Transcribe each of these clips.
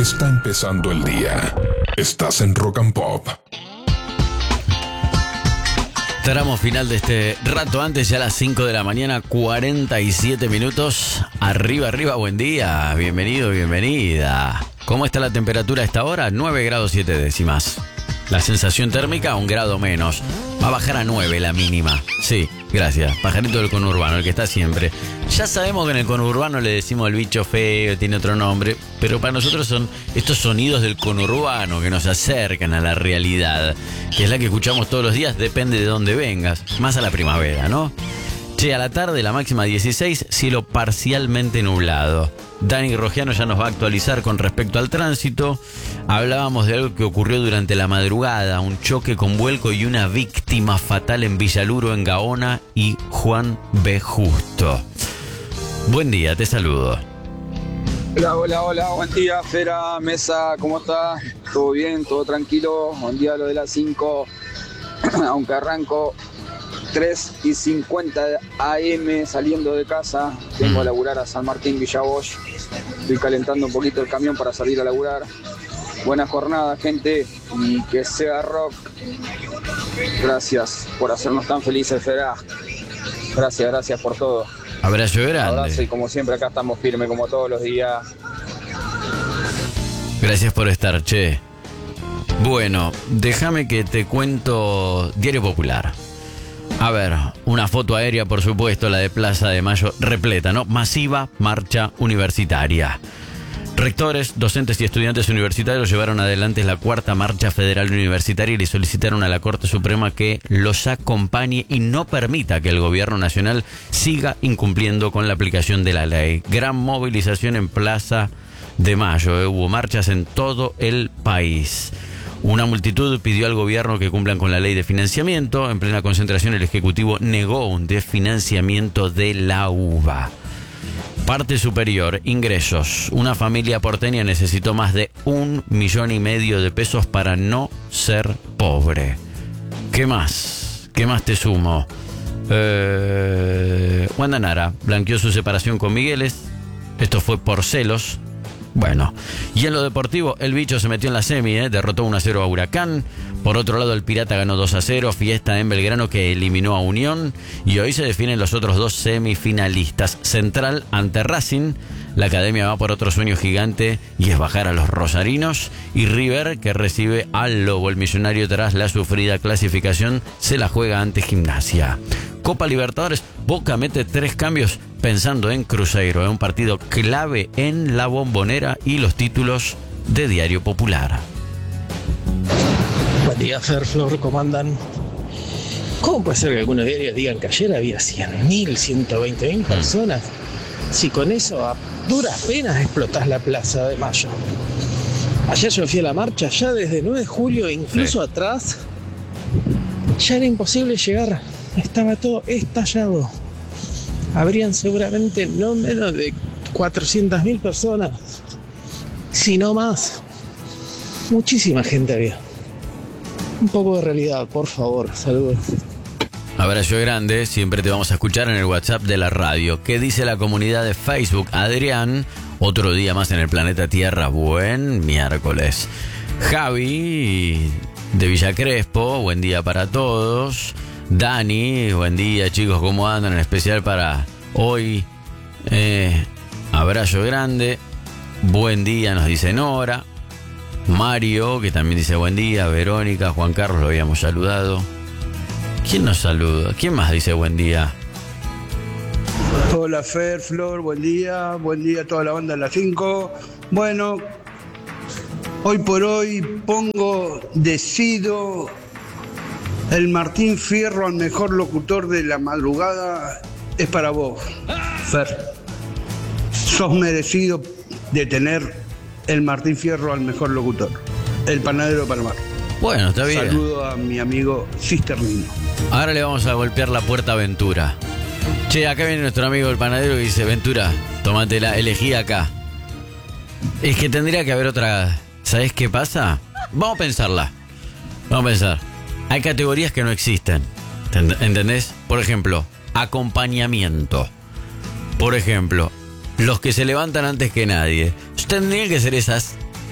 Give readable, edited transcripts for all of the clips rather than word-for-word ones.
está empezando el día. Estás en Rock and Pop. Tramo final de este rato antes, ya a las 5 de la mañana, 47 minutos. Arriba, arriba, buen día. Bienvenido, bienvenida. ¿Cómo está la temperatura a esta hora? 9 grados 7 décimas. La sensación térmica, 1 grado menos. Va a bajar a 9 la mínima. Sí, gracias. Pajarito del conurbano, el que está siempre. Ya sabemos que en el conurbano le decimos el bicho feo, tiene otro nombre, pero para nosotros son estos sonidos del conurbano que nos acercan a la realidad, que es la que escuchamos todos los días, depende de dónde vengas, más a la primavera, ¿no? Che, a la tarde la máxima 16, cielo parcialmente nublado. Dani Rogiano ya nos va a actualizar con respecto al tránsito. Hablábamos de algo que ocurrió durante la madrugada, un choque con vuelco y una víctima fatal en Villaluro, en Gaona y Juan B. Justo. Buen día, te saludo. Hola, buen día, Fera, Mesa, ¿cómo está? ¿Todo bien? ¿Todo tranquilo? Buen día, lo de las 5, aunque arranco 3:50 AM saliendo de casa, vengo a laburar a San Martín, Villa Bosch, estoy calentando un poquito el camión para salir a laburar. Buena jornada, gente, y que sea rock. Gracias por hacernos tan felices, Fera. Gracias por todo. Abrazo grande. Abrazo, y como siempre acá estamos firmes como todos los días. Gracias por estar, che. Bueno, déjame que te cuento Diario Popular. A ver, una foto aérea, por supuesto, la de Plaza de Mayo repleta, ¿no? Masiva marcha universitaria. Rectores, docentes y estudiantes universitarios llevaron adelante la 4ª marcha federal universitaria y le solicitaron a la Corte Suprema que los acompañe y no permita que el gobierno nacional siga incumpliendo con la aplicación de la ley. Gran movilización en Plaza de Mayo, hubo marchas en todo el país. Una multitud pidió al gobierno que cumplan con la ley de financiamiento. En plena concentración, el Ejecutivo negó un desfinanciamiento de la UBA. Parte superior, ingresos. Una familia porteña necesitó más de 1,5 millones de pesos para no ser pobre. ¿Qué más? ¿Qué más te sumo? Wanda Nara blanqueó su separación con Migueles. Esto fue por celos. Bueno, y en lo deportivo, el bicho se metió en la semi, derrotó 1-0 a Huracán. Por otro lado, el Pirata ganó 2-0, fiesta en Belgrano que eliminó a Unión. Y hoy se definen los otros 2 semifinalistas. Central ante Racing, la Academia va por otro sueño gigante y es bajar a los rosarinos. Y River, que recibe al Lobo, el millonario, tras la sufrida clasificación, se la juega ante Gimnasia. Copa Libertadores, Boca mete 3 cambios pensando en Cruzeiro, en un partido clave en la Bombonera, y los títulos de Diario Popular. Buen día, Fer, Flor, ¿cómo andan? ¿Cómo puede ser que algunos diarios digan que ayer había 100.000, 120.000 personas? Si con eso a duras penas explotás la Plaza de Mayo. Ayer yo fui a la marcha, ya desde 9 de julio, incluso atrás, ya era imposible llegar. Estaba todo estallado. Habrían seguramente no menos de 400.000 personas, si no más. Muchísima gente había. Un poco de realidad, por favor. Saludos. Abrazo grande, siempre te vamos a escuchar en el WhatsApp de la radio. ¿Qué dice la comunidad de Facebook? Adrián, otro día más en el planeta Tierra. Buen miércoles. Javi, de Villa Crespo, buen día para todos. Dani, buen día, chicos, ¿cómo andan? En especial para hoy. Abrazo grande. Buen día, nos dice Nora. Mario, que también dice buen día. Verónica, Juan Carlos, lo habíamos saludado. ¿Quién nos saluda? ¿Quién más dice buen día? Hola, Fer, Flor, buen día a toda la banda de las 5. Bueno, hoy por hoy decido el Martín Fierro al mejor locutor de la madrugada. Es para vos, Fer. Sos merecido de tener el Martín Fierro al mejor locutor. El panadero de Palmar. Bueno, está bien. Saludo a mi amigo Cisternino. Ahora le vamos a golpear la puerta a Ventura. Che, acá viene nuestro amigo el panadero y dice: Ventura, tómatela, elegí acá. Es que tendría que haber otra. ¿Sabés qué pasa? Vamos a pensarla. Vamos a pensar. Hay categorías que no existen. ¿Entendés? Por ejemplo, acompañamiento. Por ejemplo, los que se levantan antes que nadie. Tendrían que ser esas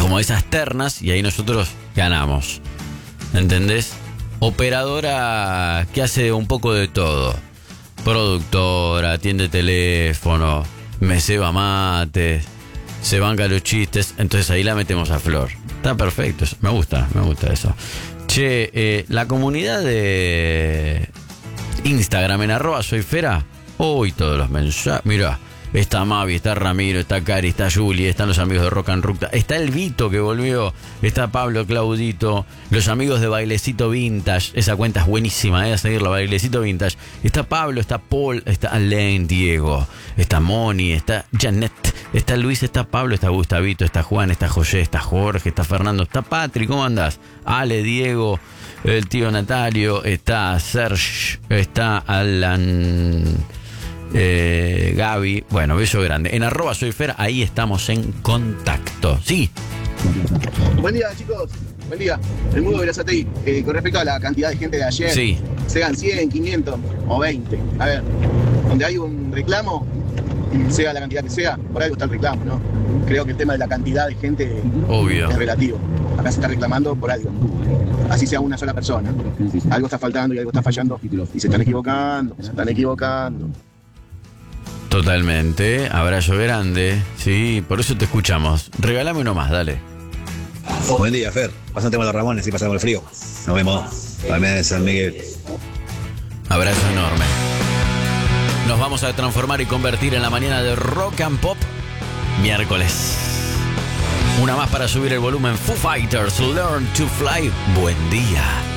como esas ternas y ahí nosotros ganamos. ¿Entendés? Operadora que hace un poco de todo. Productora, atiende teléfono, me ceba mates, se banca los chistes. Entonces ahí la metemos a flor. Está perfecto, me gusta eso. Che, la comunidad de Instagram en @soyfera, hoy todos los mensajes. Mirá, está Mavi, está Ramiro, está Cari, está Juli, están los amigos de Rock and Ruta, está el Vito que volvió, está Pablo, Claudito, los amigos de Bailecito Vintage, esa cuenta es buenísima, a seguirla, Bailecito Vintage. Está Pablo, está Paul, está Alain, Diego, está Moni, está Janet, está Luis, está Pablo, está Gustavito, está Juan, está José, está Jorge, está Fernando, está Patri, ¿cómo andás? Ale, Diego, el tío Natalio, está Serge, está Alan, Gaby, bueno, beso grande. En @soyfera, ahí estamos en contacto. Sí. Buen día, chicos. Buen día. El Mudo Verazategui. Con respecto a la cantidad de gente de ayer, Sí. sean 100, 500 o 20. A ver, donde hay un reclamo, sea la cantidad que sea, por algo está el reclamo, ¿no? Creo que el tema de la cantidad de gente Obvio. es relativo. Acá se está reclamando por algo. Así sea una sola persona. Algo está faltando y algo está fallando. Y se están equivocando, Totalmente. Abrazo grande. Sí, por eso te escuchamos. Regálame uno más, dale. Buen día, Fer. Pasante con los Ramones y pasamos el frío. Nos vemos. Palmera de San Miguel. Abrazo enorme. Nos vamos a transformar y convertir en la mañana de Rock and Pop miércoles. Una más para subir el volumen. Foo Fighters, Learn to Fly. Buen día.